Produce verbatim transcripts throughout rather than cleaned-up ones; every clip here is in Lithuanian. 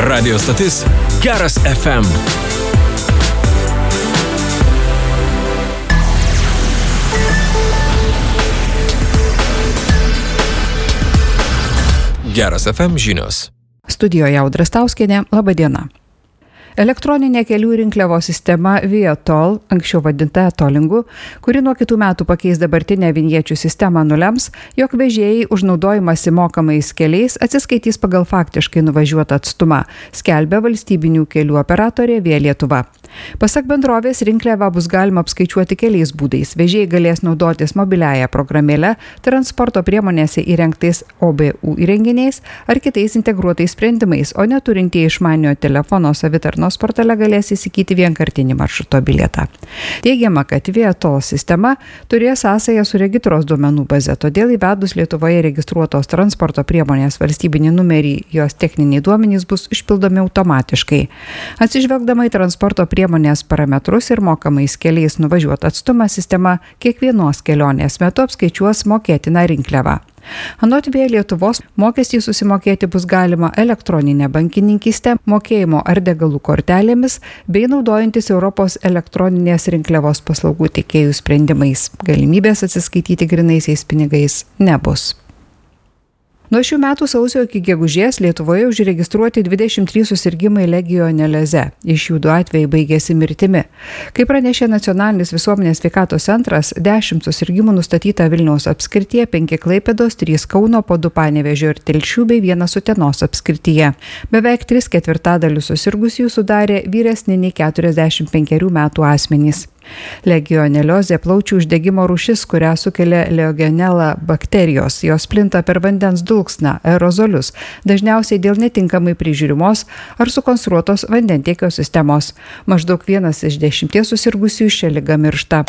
Radio stotis Geras F M. Geras F M žinios. Studijoje Audra Stauskienė, laba diena. Elektroninė kelių rinkliavos sistema Vietol, anksčiau vadinta e-tollingu, kuri nuo kitų metų pakeis dabartinę vinječių sistemą, nulems, jog vežėjai už naudojimąsi mokamais keliais atsiskaitys pagal faktiškai nuvažiuotą atstumą, skelbia valstybinių kelių operatorė Via Lietuva. Pasak bendrovės, rinkliavą bus galima apskaičiuoti keliais būdais. Vežėjai galės naudotis mobiliąją programėlę, transporto priemonėse įrengtais O B U įrenginiais ar kitais integruotais sprendimais, o neturintieji išmaniojo telefono savitarnos portale galės įsigyti vienkartinį maršruto bilietą. Teigiama, kad Vietol sistema turės sąsają su regitros duomenų baze, todėl įvedus Lietuvoje registruotos transporto priemonės valstybinį numerį, jos techniniai duomenys bus išpildomi automatiškai. Atsižvelgdama į transporto priemonės priemonės parametrus ir mokamais keliais nuvažiuotą atstumą, sistema kiekvienos kelionės metu apskaičiuos mokėtiną rinkliavą. Anot Via Lietuvos, mokestį susimokėti bus galima elektroninę bankininkystę, mokėjimo ar degalų kortelėmis bei naudojantis Europos elektroninės rinkliavos paslaugų teikėjų sprendimais. Galimybės atsiskaityti grynaisiais pinigais nebus. Nuo šių metų sausio iki gegužės Lietuvoje užregistruoti dvidešimt trys susirgimai legioneliozė. Iš jų du atvejai baigėsi mirtimi. Kaip pranešė Nacionalinis visuomenės sveikatos centras, dešimt susirgimų nustatyta Vilniaus apskrityje, penki Klaipėdos, trys Kauno, po du Panevėžio ir Telšių bei vienas Utenos apskrityje. Beveik tris ketvirtadalius susirgusiųjų sudarė vyresni nei keturiasdešimt penkerių metų asmenys. Legioneliozė plaučių uždegimo rūšis, kurią sukelia legionela bakterijos. Jos plinta per vandens dulksną, aerozolius, dažniausiai dėl netinkamai prižiūrimos ar sukonstruotos vandentiekio sistemos. Maždaug vienas iš dešimties susirgusių šią ligą miršta.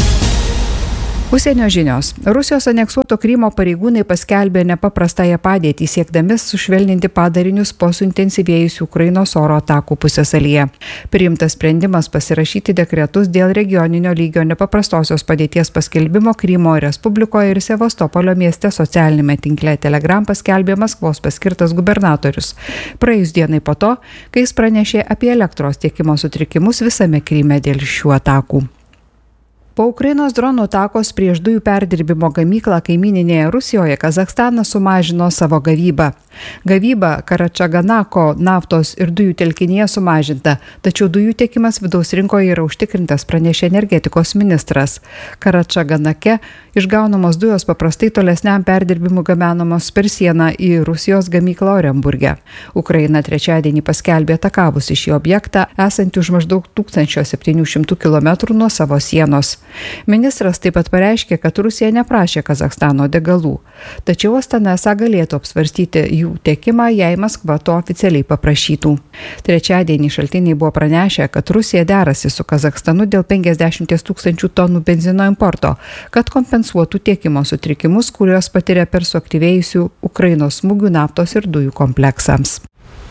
Užsienio žinios. Rusijos aneksuoto Krymo pareigūnai paskelbė nepaprastąją padėtį, siekdami sušvelninti padarinius po suintensyvėjusių Ukrainos oro atakų pusiasalyje. Priimtas sprendimas pasirašyti dekretus dėl regioninio lygio nepaprastosios padėties paskelbimo Krymo Respublikoje ir Sevastopolio mieste socialinėme tinkle Telegram paskelbė Maskvos paskirtas gubernatorius. Praėjus dienai po to, kai jis pranešė apie elektros tiekimo sutrikimus visame Kryme dėl šių atakų. Po Ukrainos dronų atakos prieš dujų perdirbimo gamyklą kaimyninėje Rusijoje Kazachstanas sumažino savo gavybą. Gavyba Karačaganako naftos ir dujų telkinyje sumažinta, tačiau dujų tiekimas vidaus rinkoje yra užtikrintas, pranešė energetikos ministras. Karačaganake išgaunamos dujos paprastai tolesniam perdirbimui gabenamos per sieną į Rusijos gamyklą Orenburge. Ukraina trečiadienį paskelbė atakavusi šį objektą, esantį už maždaug tūkstančio septynių šimtų kilometrų nuo savo sienos. Ministras taip pat pareiškė, kad Rusija neprašė Kazachstano degalų, tačiau Astana esą galėtų apsvarstyti jų tiekimą, jei Maskva to oficialiai paprašytų. Trečiadienį šaltiniai buvo pranešę, kad Rusija derasi su Kazachstanu dėl penkiasdešimt tūkstančių tonų benzino importo, kad kompensuotų tiekimo sutrikimus, kuriuos patiria per suaktyvėjusių Ukrainos smūgių naftos ir dujų kompleksams.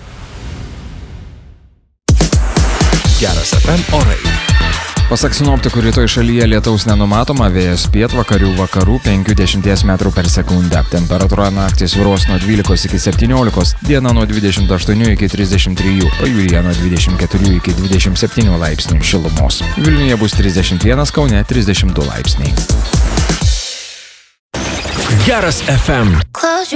Geras F M orai. Pasak sinoptikų, rytoj šalyje lietaus nenumatoma, vėjas pietvakarių vakarų penki dešimties metrų per sekundę. Temperatūra naktį svyruos nuo dvylikos iki septyniolikos, dieną nuo dvidešimt aštuonių iki trisdešimt trijų, pajūryje nuo dvidešimt keturių iki dvidešimt septynių laipsnių šilumos. Vilniuje bus trisdešimt vienas, Kaune trisdešimt du laipsniai. Geras F M.